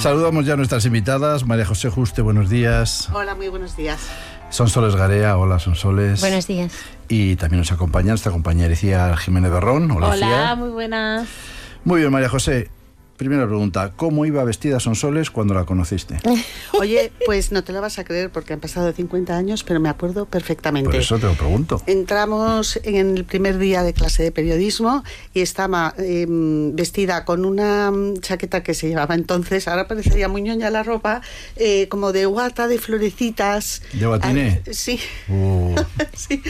Saludamos ya a nuestras invitadas. María José Juste, buenos días. Hola, muy buenos días. Sonsoles Garea, hola Sonsoles. Buenos días. Y también nos acompaña nuestra compañera Icía Jiménez Berrón. Hola, Icía. Muy buenas. Muy bien, María José. Primera pregunta, ¿cómo iba vestida Sonsoles cuando la conociste? Oye, pues no te lo vas a creer porque han pasado 50 años, pero me acuerdo perfectamente. Por eso te lo pregunto. Entramos en el primer día de clase de periodismo y estaba vestida con una chaqueta que se llevaba entonces, ahora parecería muy ñoña la ropa, como de guata, de florecitas. ¿De batiné? Sí. Sí.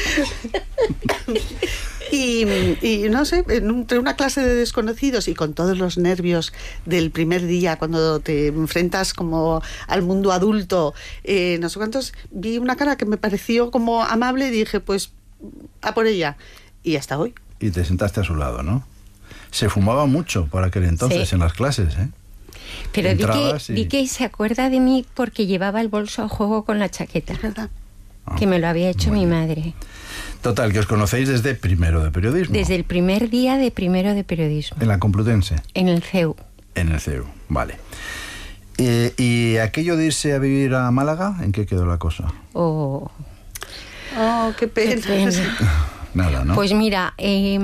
Y no sé, entre una clase de desconocidos y con todos los nervios del primer día, cuando te enfrentas como al mundo adulto, no sé cuántos, vi una cara que me pareció como amable y dije, pues, a por ella. Y hasta hoy. Y te sentaste a su lado, ¿no? Se fumaba mucho por aquel entonces, sí, en las clases, ¿eh? Pero di que se acuerda de mí porque llevaba el bolso a juego con la chaqueta. ¿Verdad? Que me lo había hecho mi madre. Total, que os conocéis desde primero de periodismo. Desde el primer día de primero de periodismo. ¿En la Complutense? En el CEU. En el CEU, vale. ¿Y aquello de irse a vivir a Málaga, en qué quedó la cosa? Oh, qué pena. Nada, ¿no? Pues mira,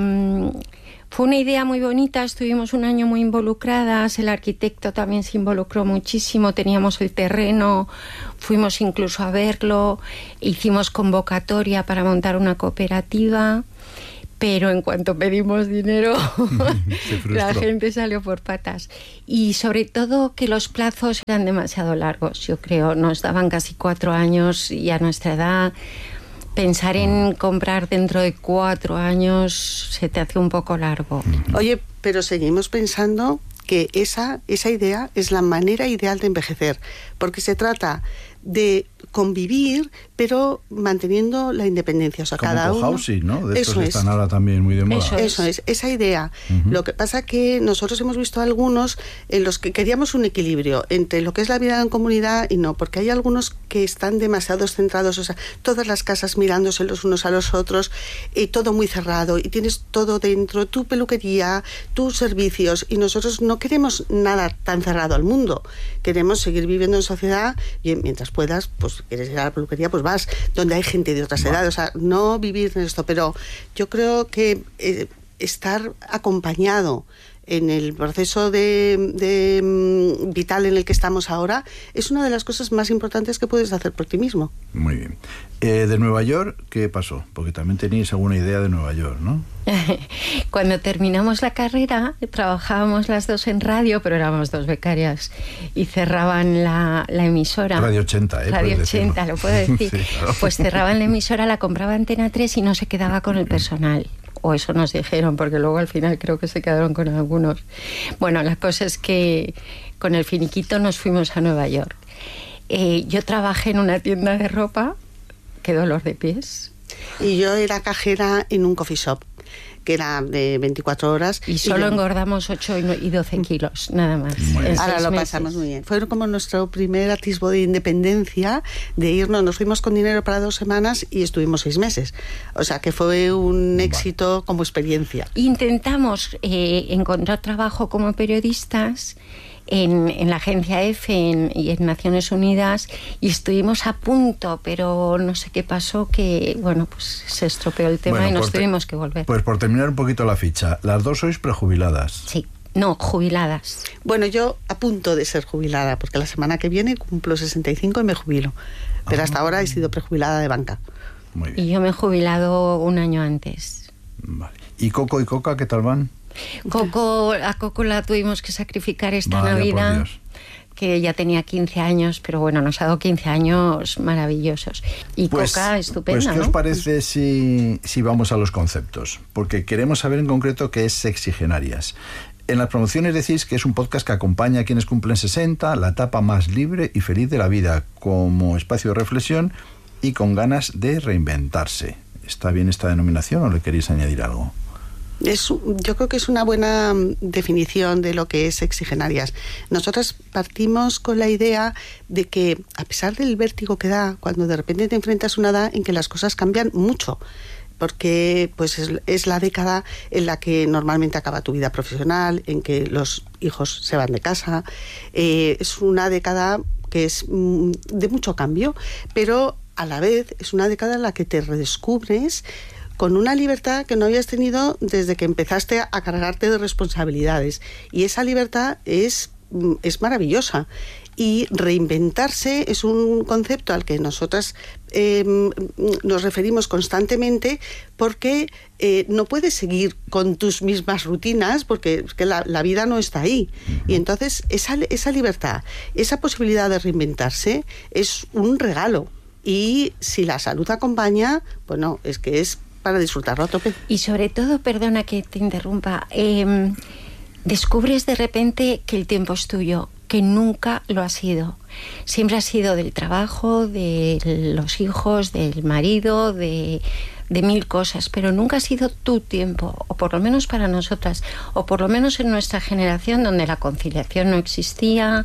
fue una idea muy bonita, estuvimos un año muy involucradas, el arquitecto también se involucró muchísimo, teníamos el terreno, fuimos incluso a verlo, hicimos convocatoria para montar una cooperativa, pero en cuanto pedimos dinero la gente salió por patas. Y sobre todo que los plazos eran demasiado largos, yo creo, nos daban casi 4 años y a nuestra edad pensar en comprar dentro de 4 años se te hace un poco largo. Oye, pero seguimos pensando que esa idea es la manera ideal de envejecer, porque se trata de convivir, pero manteniendo la independencia. O sea, como cada uno. Cohousing, ¿no? De estos que están ahora también muy de moda. Eso es, esa idea. Lo que pasa que nosotros hemos visto algunos en los que queríamos un equilibrio entre lo que es la vida en comunidad y no, porque hay algunos que están demasiado centrados, o sea, todas las casas mirándose los unos a los otros, todo muy cerrado, y tienes todo dentro, tu peluquería, tus servicios, y nosotros no queremos nada tan cerrado al mundo. Queremos seguir viviendo en sociedad y mientras puedas, pues quieres ir a la peluquería, pues vas donde hay gente de otras edades, o sea, no vivir en esto, pero yo creo que estar acompañado en el proceso de vital en el que estamos ahora es una de las cosas más importantes que puedes hacer por ti mismo. Muy bien. De Nueva York, ¿qué pasó? Porque también teníais alguna idea de Nueva York, ¿no? Cuando terminamos la carrera, trabajábamos las dos en radio, pero éramos 2 becarias y cerraban la emisora. Radio 80, Radio 80, lo puedo decir. Sí, claro. Pues cerraban la emisora, la compraba Antena 3 y no se quedaba con el personal. O eso nos dijeron, porque luego al final creo que se quedaron con algunos. Bueno, la cosa es que con el finiquito nos fuimos a Nueva York. Yo trabajé en una tienda de ropa, qué dolor de pies. Y yo era cajera en un coffee shop, que era de 24 horas. Y solo engordamos 8 y 12 kilos, nada más. Ahora lo pasamos muy bien. Fue como nuestro primer atisbo de independencia, de irnos, nos fuimos con dinero para 2 semanas y estuvimos 6 meses. O sea que fue un éxito como experiencia. Intentamos encontrar trabajo como periodistas en la agencia EFE y en Naciones Unidas, y estuvimos a punto, pero no sé qué pasó, que bueno, pues se estropeó el tema y nos tuvimos que volver. Pues por terminar un poquito la ficha, las dos sois prejubiladas. Sí, no, jubiladas. Bueno, yo a punto de ser jubilada, porque la semana que viene cumplo 65 y me jubilo, pero hasta ahora he sido prejubilada de banca. Muy bien. Y yo me he jubilado un año antes. Vale. ¿Y Coco y Coca qué tal van? A Coco la tuvimos que sacrificar esta Navidad, que ya tenía 15 años, pero bueno, nos ha dado 15 años maravillosos. Y pues, Coca estupenda, pues, ¿qué os parece si vamos a los conceptos? Porque queremos saber en concreto qué es Sexigenarias. En las promociones decís que es un podcast que acompaña a quienes cumplen 60, la etapa más libre y feliz de la vida, como espacio de reflexión y con ganas de reinventarse. ¿Está bien esta denominación o le queréis añadir algo? Yo creo que es una buena definición de lo que es Sexigenarias. Nosotras partimos con la idea de que, a pesar del vértigo que da cuando de repente te enfrentas a una edad en que las cosas cambian mucho, porque pues es la década en la que normalmente acaba tu vida profesional, en que los hijos se van de casa. Es una década que es de mucho cambio, pero a la vez es una década en la que te redescubres con una libertad que no habías tenido desde que empezaste a cargarte de responsabilidades. Y esa libertad es maravillosa. Y reinventarse es un concepto al que nosotras nos referimos constantemente, porque no puedes seguir con tus mismas rutinas, porque es que la vida no está ahí. Y entonces esa libertad, esa posibilidad de reinventarse es un regalo. Y si la salud acompaña, bueno, es que es para disfrutarlo a tope. Y sobre todo, perdona que te interrumpa, descubres de repente que el tiempo es tuyo, que nunca lo ha sido. Siempre ha sido del trabajo, de los hijos, del marido, de mil cosas, pero nunca ha sido tu tiempo, o por lo menos para nosotras, o por lo menos en nuestra generación, donde la conciliación no existía,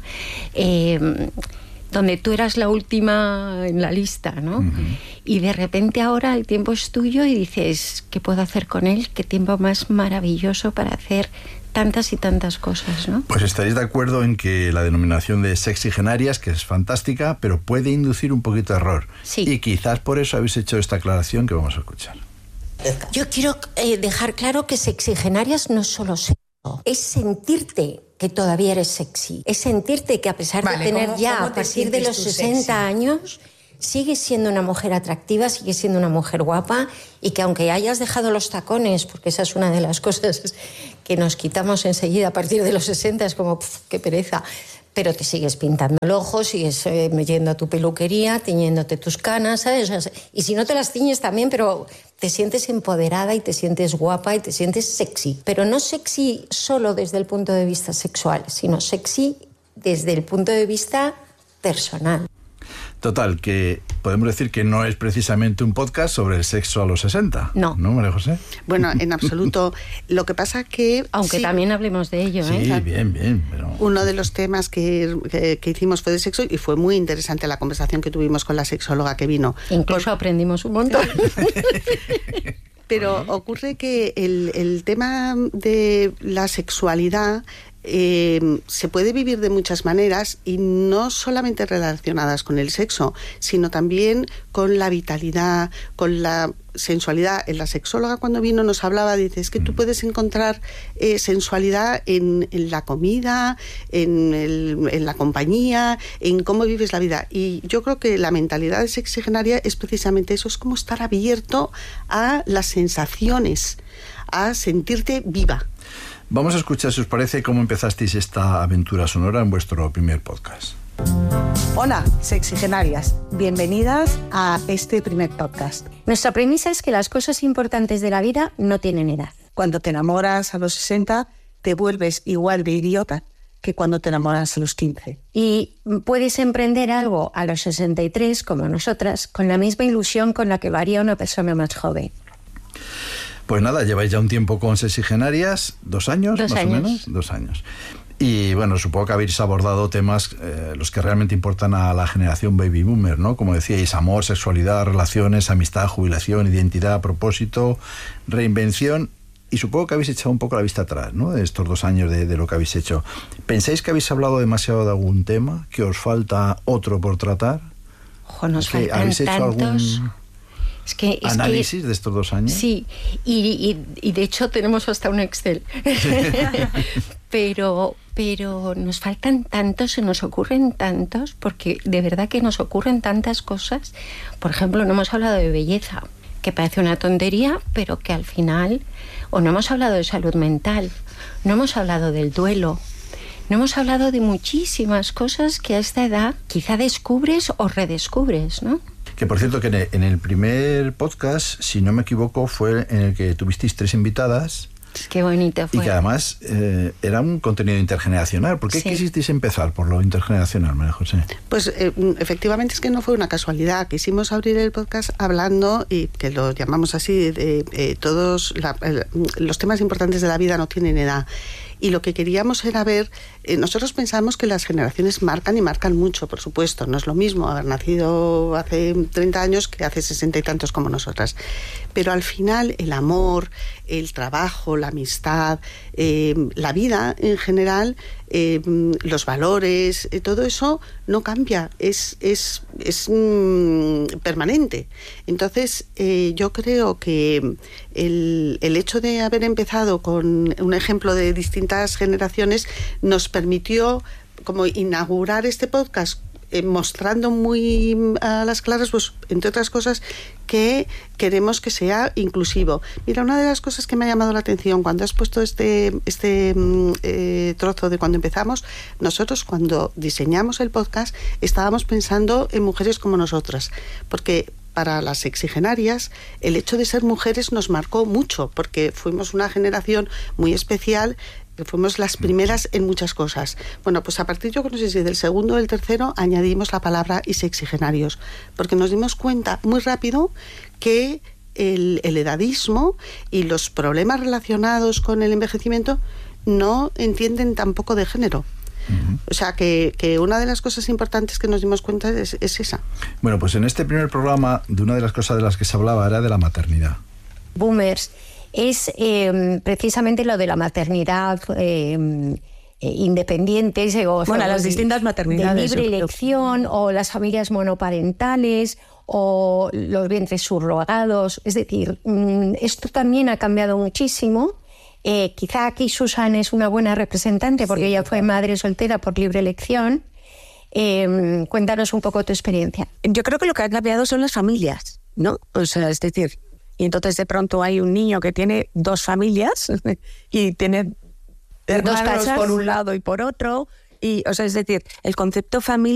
donde tú eras la última en la lista, ¿no? Uh-huh. Y de repente ahora el tiempo es tuyo y dices, ¿qué puedo hacer con él? Qué tiempo más maravilloso para hacer tantas y tantas cosas, ¿no? Pues estaréis de acuerdo en que la denominación de sexigenarias, que es fantástica, pero puede inducir un poquito de error. Sí. Y quizás por eso habéis hecho esta aclaración que vamos a escuchar. Yo quiero dejar claro que sexigenarias no es solo sexo, es sentirte que todavía eres sexy, es sentirte que a pesar de tener ya a partir de los 60 años, sigues siendo una mujer atractiva, sigues siendo una mujer guapa, y que aunque hayas dejado los tacones, porque esa es una de las cosas que nos quitamos enseguida a partir de los 60, es como, qué pereza, pero te sigues pintando el ojo, sigues yendo a tu peluquería, tiñéndote tus canas, ¿sabes? Y si no te las tiñes también, pero te sientes empoderada y te sientes guapa y te sientes sexy. Pero no sexy solo desde el punto de vista sexual, sino sexy desde el punto de vista personal. Total, que podemos decir que no es precisamente un podcast sobre el sexo a los 60. No. ¿No, María José? Bueno, en absoluto. Lo que pasa que... Aunque sí, también hablemos de ello, sí, ¿eh? bien. Pero... Uno de los temas que hicimos fue de sexo, y fue muy interesante la conversación que tuvimos con la sexóloga que vino. Incluso aprendimos un montón. Pero ocurre que el tema de la sexualidad se puede vivir de muchas maneras, y no solamente relacionadas con el sexo, sino también con la vitalidad, con la sensualidad. La sexóloga, cuando vino, nos hablaba, dice, es que tú puedes encontrar sensualidad en la comida, en la compañía, en cómo vives la vida. Y yo creo que la mentalidad de sexigenaria es precisamente eso, es como estar abierto a las sensaciones, a sentirte viva. Vamos a escuchar, si os parece, cómo empezasteis esta aventura sonora en vuestro primer podcast. Hola, sexigenarias. Bienvenidas a este primer podcast. Nuestra premisa es que las cosas importantes de la vida no tienen edad. Cuando te enamoras a los 60, te vuelves igual de idiota que cuando te enamoras a los 15. Y puedes emprender algo a los 63, como nosotras, con la misma ilusión con la que lo haría una persona más joven. Pues nada, lleváis ya un tiempo con sexigenarias, 2 años, más o menos. 2 años. Y bueno, supongo que habéis abordado temas los que realmente importan a la generación baby boomer, ¿no? Como decíais, amor, sexualidad, relaciones, amistad, jubilación, identidad, propósito, reinvención. Y supongo que habéis echado un poco la vista atrás, ¿no? De estos 2 años de lo que habéis hecho. ¿Pensáis que habéis hablado demasiado de algún tema? ¿Que os falta otro por tratar? Ojo, nos faltan ¿habéis hecho tantos... análisis de estos 2 años? Sí, y de hecho tenemos hasta un Excel. pero nos faltan tantos, se nos ocurren tantos, porque de verdad que nos ocurren tantas cosas. Por ejemplo, no hemos hablado de belleza, que parece una tontería, pero que al final... O no hemos hablado de salud mental, no hemos hablado del duelo, no hemos hablado de muchísimas cosas que a esta edad quizá descubres o redescubres, ¿no? Que por cierto, que en el primer podcast, si no me equivoco, fue en el que tuvisteis 3 invitadas. Qué bonito fue. Y que además era un contenido intergeneracional. ¿Por qué quisisteis empezar por lo intergeneracional, María José? Pues efectivamente es que no fue una casualidad. Quisimos abrir el podcast hablando, y que lo llamamos así, de todos los temas importantes de la vida no tienen edad. y lo que queríamos era ver, nosotros pensamos que las generaciones marcan y marcan mucho, por supuesto, no es lo mismo haber nacido hace 30 años que hace 60 y tantos como nosotras, pero al final el amor, el trabajo, la amistad, la vida en general, los valores, todo eso no cambia, es permanente. Entonces yo creo que el hecho de haber empezado con un ejemplo de distintas generaciones nos permitió como inaugurar este podcast mostrando muy a las claras, pues entre otras cosas, que queremos que sea inclusivo. Mira, una de las cosas que me ha llamado la atención cuando has puesto este trozo de cuando empezamos, nosotros cuando diseñamos el podcast estábamos pensando en mujeres como nosotras, porque para las exigenarias el hecho de ser mujeres nos marcó mucho, porque fuimos una generación muy especial, que fuimos las primeras en muchas cosas. Bueno, pues a partir, yo no sé si del segundo o del tercero, añadimos la palabra isexigenarios, porque nos dimos cuenta muy rápido que el edadismo y los problemas relacionados con el envejecimiento no entienden tampoco de género. O sea, que una de las cosas importantes que nos dimos cuenta es esa. Bueno, pues en este primer programa, de una de las cosas de las que se hablaba era de la maternidad. Boomers es precisamente lo de la maternidad independiente, las distintas maternidades de libre elección, o las familias monoparentales, o los vientres subrogados. Es decir, esto también ha cambiado muchísimo. Quizá aquí Susan es una buena representante porque ella fue madre soltera por libre elección. Cuéntanos un poco tu experiencia. Yo creo que lo que ha cambiado son las familias, ¿no? O sea, es decir, y entonces de pronto hay un niño que tiene dos familias y tiene hermanos por un lado y por otro, y, o sea, es decir, el concepto familia